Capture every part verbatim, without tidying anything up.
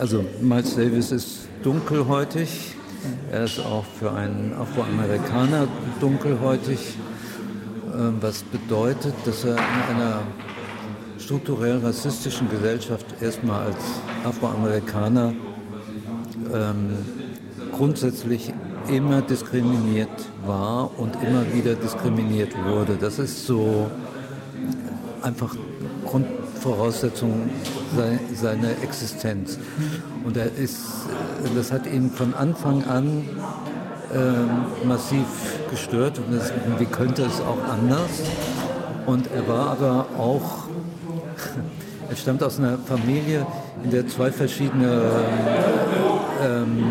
Also Miles Davis ist dunkelhäutig. Er ist auch für einen Afroamerikaner dunkelhäutig, was bedeutet, dass er in einer strukturell rassistischen Gesellschaft erstmal als Afroamerikaner ähm, grundsätzlich immer diskriminiert war und immer wieder diskriminiert wurde. Das ist so einfach Grundvoraussetzung seiner Existenz. Und er ist, das hat ihn von Anfang an äh, massiv gestört. Und das, wie könnte es auch anders? Und er war aber auch, er stammt aus einer Familie, in der zwei verschiedene ähm,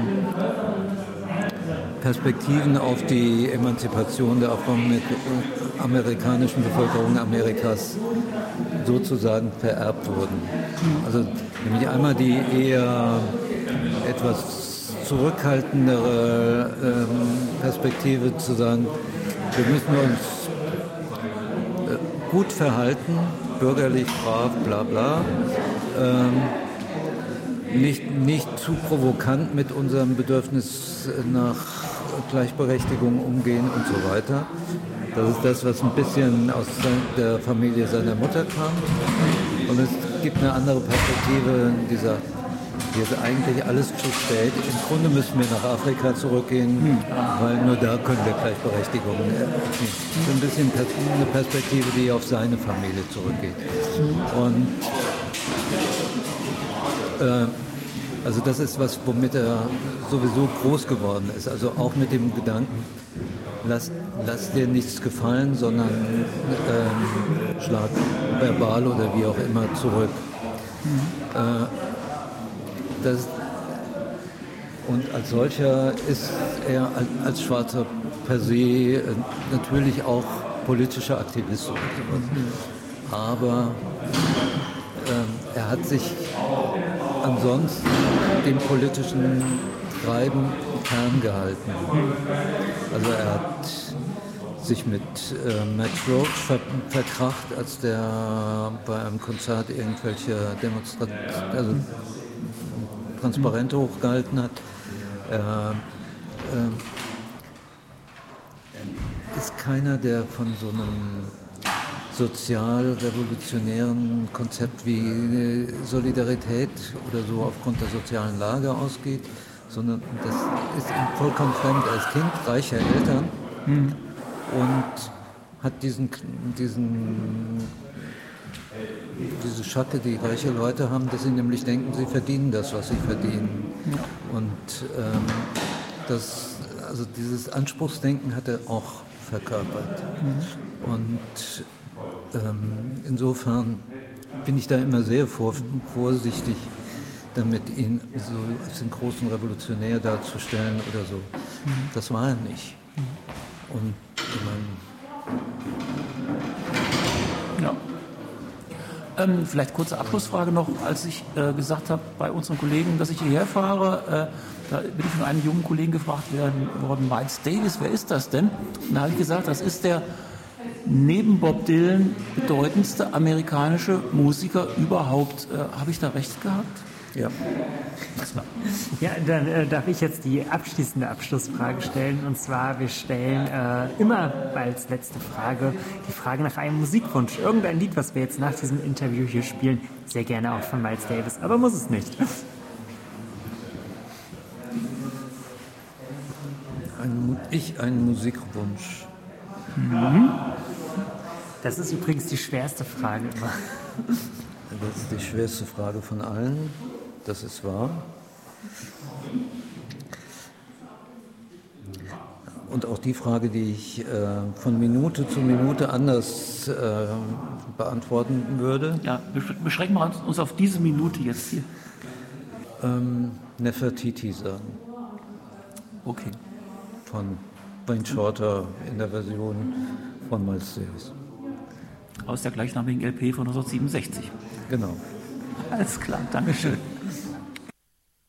Perspektiven auf die Emanzipation der afroamerikanischen Bevölkerung Amerikas sozusagen vererbt wurden. Also nämlich einmal die eher etwas zurückhaltendere ähm, Perspektive zu sagen, wir müssen uns äh, gut verhalten, bürgerlich, brav, bla bla, ähm, nicht, nicht zu provokant mit unserem Bedürfnis nach Gleichberechtigung umgehen und so weiter. Das ist das, was ein bisschen aus der Familie seiner Mutter kam. Und es gibt eine andere Perspektive, die sagt, hier ist eigentlich alles zu spät. Im Grunde müssen wir nach Afrika zurückgehen, hm. weil nur da können wir Gleichberechtigung erzielen. So ein bisschen eine Perspektive, die auf seine Familie zurückgeht. Und äh, also das ist was, womit er sowieso groß geworden ist. Also auch mit dem Gedanken, lass, lass dir nichts gefallen, sondern ähm, schlag verbal oder wie auch immer zurück. Mhm. Äh, das, und als solcher ist er als, als Schwarzer per se äh, natürlich auch politischer Aktivist. Mhm. Aber äh, er hat sich ansonsten dem politischen Treiben ferngehalten. Also er hat sich mit äh, Max Roach ver verkracht, als der bei einem Konzert irgendwelche Demonstra also Transparente hochgehalten hat. Er äh, ist keiner, der von so einem sozialrevolutionären Konzept wie Solidarität oder so aufgrund der sozialen Lage ausgeht, sondern das ist ihm vollkommen fremd. Er ist Kind reicher Eltern mhm. und hat diesen, diesen, diese Schacke, die reiche Leute haben, dass sie nämlich denken, sie verdienen das, was sie verdienen. Ja. Und ähm, das, also dieses Anspruchsdenken hat er auch verkörpert. Mhm. Und Ähm, insofern bin ich da immer sehr vor, vorsichtig, damit ihn so als den großen Revolutionär darzustellen oder so. Mhm. Das war er nicht. Mhm. Und ich meine, ja. Ähm, vielleicht kurze Abschlussfrage noch, als ich äh, gesagt habe bei unseren Kollegen, dass ich hierher fahre, äh, da bin ich von einem jungen Kollegen gefragt worden, Miles Davis, wer ist das denn? Und da habe ich gesagt, das ist der neben Bob Dylan bedeutendste amerikanische Musiker überhaupt. Äh, habe ich da recht gehabt? Ja. Ja, dann äh, darf ich jetzt die abschließende Abschlussfrage stellen. Und zwar, wir stellen äh, immer als letzte Frage die Frage nach einem Musikwunsch. Irgendein Lied, was wir jetzt nach diesem Interview hier spielen. Sehr gerne auch von Miles Davis, aber muss es nicht. Ein, ich einen Musikwunsch. Mhm. Das ist übrigens die schwerste Frage immer. Das ist die schwerste Frage von allen, das ist wahr. Und auch die Frage, die ich äh, von Minute zu Minute anders äh, beantworten würde. Ja, beschränken wir uns auf diese Minute jetzt hier. Ähm, Nefertiti sagen. Okay. Von Wayne Shorter in der Version von Miles Davis. Aus der gleichnamigen L P von neunzehnhundertsiebenundsechzig. Genau. Alles klar, Dankeschön.